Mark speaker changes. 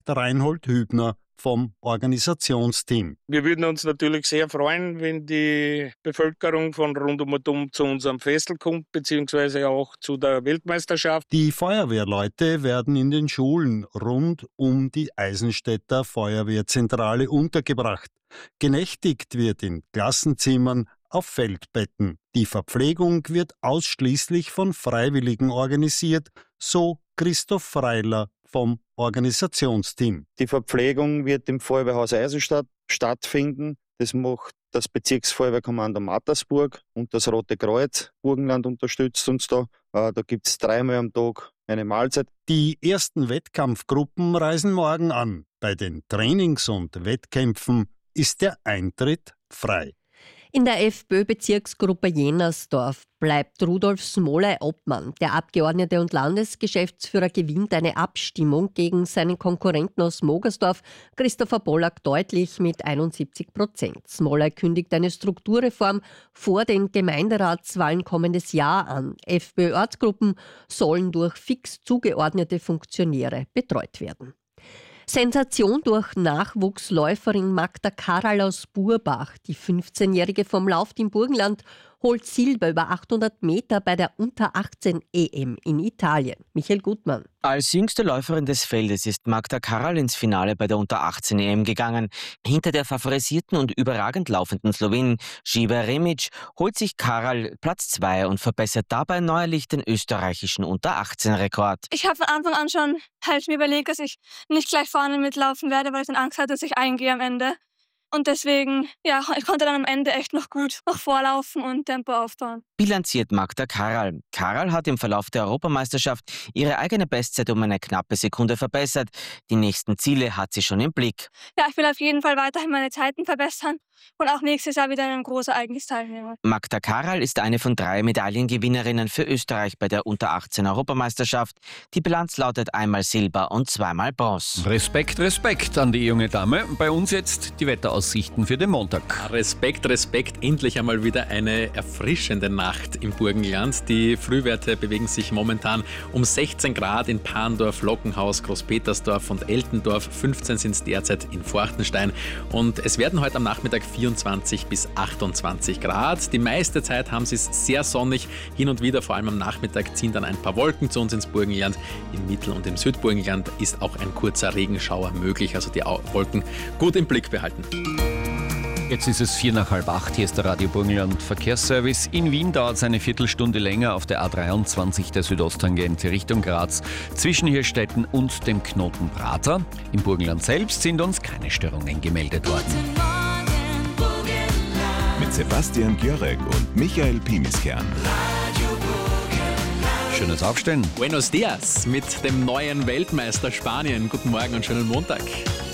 Speaker 1: der Reinhold Hübner vom Organisationsteam.
Speaker 2: Wir würden uns natürlich sehr freuen, wenn die Bevölkerung von rund um und um zu unserem Festl kommt, beziehungsweise auch zu der Weltmeisterschaft.
Speaker 1: Die Feuerwehrleute werden in den Schulen rund um die Eisenstädter Feuerwehrzentrale untergebracht. Genächtigt wird in Klassenzimmern auf Feldbetten. Die Verpflegung wird ausschließlich von Freiwilligen organisiert, so Christoph Freiler vom Organisationsteam.
Speaker 3: Die Verpflegung wird im Feuerwehrhaus Eisenstadt stattfinden. Das macht das Bezirksfeuerwehrkommando Mattersburg und das Rote Kreuz. Burgenland unterstützt uns da. Da gibt es 3-mal am Tag eine Mahlzeit.
Speaker 1: Die ersten Wettkampfgruppen reisen morgen an. Bei den Trainings- und Wettkämpfen ist der Eintritt frei.
Speaker 4: In der FPÖ-Bezirksgruppe Jennersdorf bleibt Rudolf Smoley Obmann. Der Abgeordnete und Landesgeschäftsführer gewinnt eine Abstimmung gegen seinen Konkurrenten aus Mogersdorf, Christopher Pollack, deutlich mit 71%. Smoley kündigt eine Strukturreform vor den Gemeinderatswahlen kommendes Jahr an. FPÖ-Ortsgruppen sollen durch fix zugeordnete Funktionäre betreut werden. Sensation durch Nachwuchsläuferin Magda Karral aus Burbach. Die 15-Jährige vom Laufteam Burgenland holt Silber über 800 Meter bei der Unter-18 EM in Italien. Michael Gutmann.
Speaker 5: Als jüngste Läuferin des Feldes ist Magda Karral ins Finale bei der Unter-18 EM gegangen. Hinter der favorisierten und überragend laufenden Slowenin Živa Remic holt sich Karral Platz 2 und verbessert dabei neuerlich den österreichischen Unter-18-Rekord.
Speaker 6: Ich habe von Anfang an schon mir überlegt, dass ich nicht gleich vorne mitlaufen werde, weil ich dann Angst hatte, dass ich eingehe am Ende. Und deswegen, ich konnte dann am Ende echt noch gut noch vorlaufen und Tempo aufbauen.
Speaker 5: Bilanziert Magda Karral. Karral hat im Verlauf der Europameisterschaft ihre eigene Bestzeit um eine knappe Sekunde verbessert. Die nächsten Ziele hat sie schon im Blick.
Speaker 6: Ja, ich will auf jeden Fall weiterhin meine Zeiten verbessern und auch nächstes Jahr wieder an einem großen Ereignis teilnehmen.
Speaker 5: Magda Karral ist eine von 3 Medaillengewinnerinnen für Österreich bei der Unter-18 Europameisterschaft. Die Bilanz lautet einmal Silber und 2-mal Bronze.
Speaker 7: Respekt an die junge Dame. Bei uns jetzt die Wetteraussichten für den Montag.
Speaker 8: Respekt, endlich einmal wieder eine erfrischende Nacht im Burgenland. Die Frühwerte bewegen sich momentan um 16 Grad in Parndorf, Lockenhaus, Großpetersdorf und Eltendorf. 15 sind es derzeit in Forchtenstein. Und es werden heute am Nachmittag 24 bis 28 Grad. Die meiste Zeit haben sie es sehr sonnig. Hin und wieder, vor allem am Nachmittag, ziehen dann ein paar Wolken zu uns ins Burgenland. Im Mittel- und im Südburgenland ist auch ein kurzer Regenschauer möglich. Also die Wolken gut im Blick behalten.
Speaker 7: Jetzt ist es 7:45. Hier ist der Radio Burgenland Verkehrsservice. In Wien dauert es eine Viertelstunde länger auf der A23 der Südosttangente Richtung Graz zwischen Hirstetten und dem Knoten Prater. Im Burgenland selbst sind uns keine Störungen gemeldet worden.
Speaker 9: Mit Sebastian Gjörek und Michael Pimiskern.
Speaker 7: Schönes Aufstehen.
Speaker 8: Buenos dias mit dem neuen Weltmeister Spanien. Guten Morgen und schönen Montag.